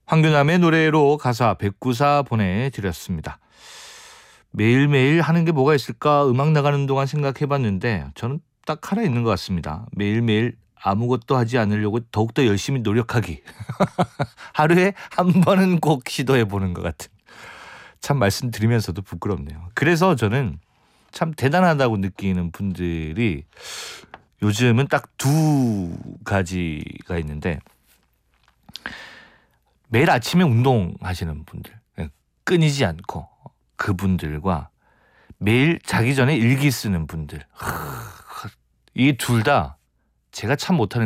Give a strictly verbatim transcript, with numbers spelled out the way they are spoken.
황규남의 노래로 가사 백구사 보내드렸습니다. 매일매일 하는 게 뭐가 있을까 음악 나가는 동안 생각해봤는데 저는 딱 하나 있는 것 같습니다. 매일매일 아무것도 하지 않으려고 더욱더 열심히 노력하기. 하루에 한 번은 꼭 시도해보는 것 같은. 참 말씀드리면서도 부끄럽네요. 그래서 저는 참 대단하다고 느끼는 분들이 요즘은 딱 두 가지가 있는데, 매일 아침에 운동하시는 분들, 끊이지 않고 그분들과 매일 자기 전에 일기 쓰는 분들. 이 둘 다 제가 참 못하는